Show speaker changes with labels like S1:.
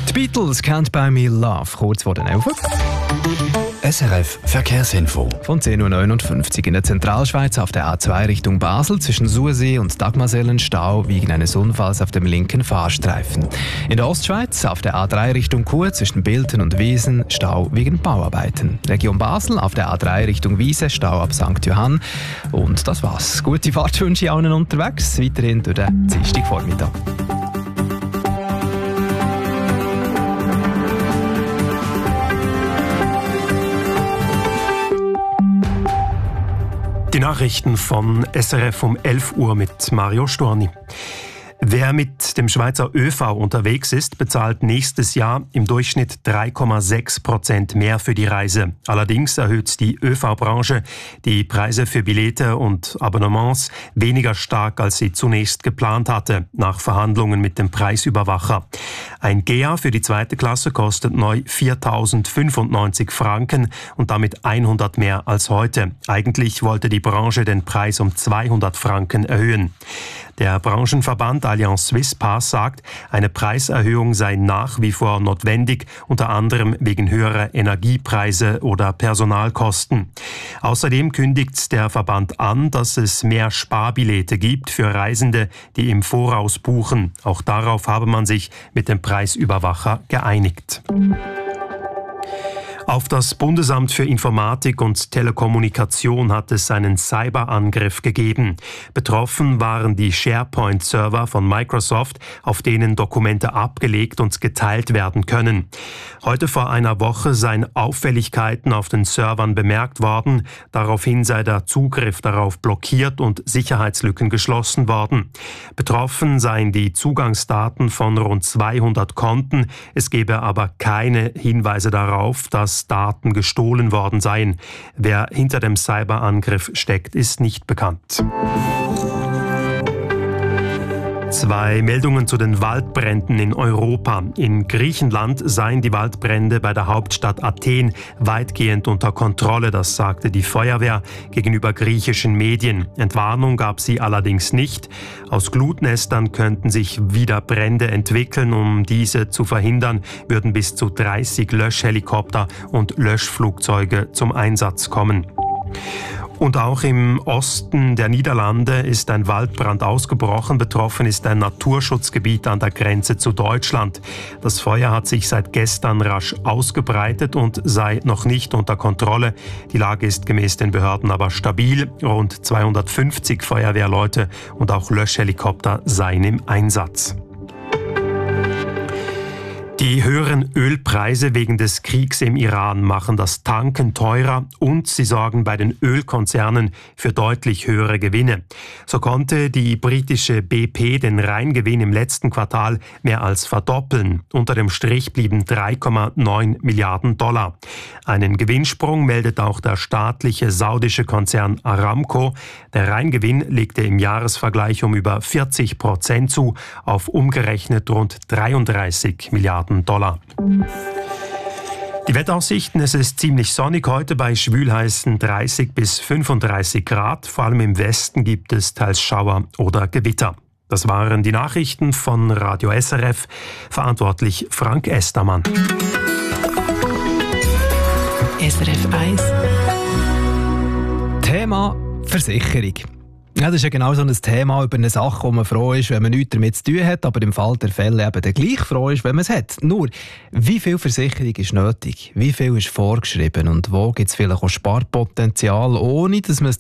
S1: Die Beatles, Can't Buy Me Love, kurz vor den 11 Uhr.
S2: SRF Verkehrsinfo.
S1: Von 10.59 Uhr in der Zentralschweiz auf der A2 Richtung Basel zwischen Sursee und Dagmarsellen Stau wegen eines Unfalls auf dem linken Fahrstreifen. In der Ostschweiz auf der A3 Richtung Chur zwischen Bilten und Wiesen Stau wegen Bauarbeiten. Region Basel auf der A3 Richtung Wiese Stau ab St. Johann. Und das war's. Gute Fahrt wünsche ich allen unterwegs. Weiterhin durch den Dienstagvormittag.
S3: Die Nachrichten von SRF um 11 Uhr mit Mario Storni. Wer mit dem Schweizer ÖV unterwegs ist, bezahlt nächstes Jahr im Durchschnitt 3,6% mehr für die Reise. Allerdings erhöht die ÖV-Branche die Preise für Billette und Abonnements weniger stark, als sie zunächst geplant hatte, nach Verhandlungen mit dem Preisüberwacher. Ein GEA für die zweite Klasse kostet neu 4.095 Franken und damit 100 mehr als heute. Eigentlich wollte die Branche den Preis um 200 Franken erhöhen. Der Branchenverband Allianz Swiss Pass sagt, eine Preiserhöhung sei nach wie vor notwendig, unter anderem wegen höherer Energiepreise oder Personalkosten. Außerdem kündigt der Verband an, dass es mehr Sparbillette gibt für Reisende, die im Voraus buchen. Auch darauf habe man sich mit dem Preisüberwacher geeinigt. Auf das Bundesamt für Informatik und Telekommunikation hat es einen Cyberangriff gegeben. Betroffen waren die SharePoint-Server von Microsoft, auf denen Dokumente abgelegt und geteilt werden können. Heute vor einer Woche seien Auffälligkeiten auf den Servern bemerkt worden. Daraufhin sei der Zugriff darauf blockiert und Sicherheitslücken geschlossen worden. Betroffen seien die Zugangsdaten von rund 200 Konten. Es gebe aber keine Hinweise darauf, dass Daten gestohlen worden seien. Wer hinter dem Cyberangriff steckt, ist nicht bekannt. 2 Meldungen zu den Waldbränden in Europa. In Griechenland seien die Waldbrände bei der Hauptstadt Athen weitgehend unter Kontrolle, das sagte die Feuerwehr gegenüber griechischen Medien. Entwarnung gab sie allerdings nicht. Aus Glutnestern könnten sich wieder Brände entwickeln. Um diese zu verhindern, würden bis zu 30 Löschhelikopter und Löschflugzeuge zum Einsatz kommen. Und auch im Osten der Niederlande ist ein Waldbrand ausgebrochen. Betroffen ist ein Naturschutzgebiet an der Grenze zu Deutschland. Das Feuer hat sich seit gestern rasch ausgebreitet und sei noch nicht unter Kontrolle. Die Lage ist gemäß den Behörden aber stabil. Rund 250 Feuerwehrleute und auch Löschhelikopter seien im Einsatz. Die höheren Ölpreise wegen des Kriegs im Iran machen das Tanken teurer und sie sorgen bei den Ölkonzernen für deutlich höhere Gewinne. So konnte die britische BP den Reingewinn im letzten Quartal mehr als verdoppeln. Unter dem Strich blieben 3,9 Milliarden $. Einen Gewinnsprung meldet auch der staatliche saudische Konzern Aramco. Der Reingewinn legte im Jahresvergleich um über 40% zu, auf umgerechnet rund 33 Milliarden $. Die Wetteraussichten: Es ist ziemlich sonnig heute bei schwülheißen 30 bis 35 Grad. Vor allem im Westen gibt es teils Schauer oder Gewitter. Das waren die Nachrichten von Radio SRF. Verantwortlich Frank Estermann.
S4: SRF 1.
S1: Thema Versicherung. Ja, das ist ja genau so ein Thema über eine Sache, wo man froh ist, wenn man nichts damit zu tun hat, aber im Fall der Fälle eben dann gleich froh ist, wenn man es hat. Nur, wie viel Versicherung ist nötig? Wie viel ist vorgeschrieben? Und wo gibt es vielleicht auch Sparpotenzial, ohne dass man es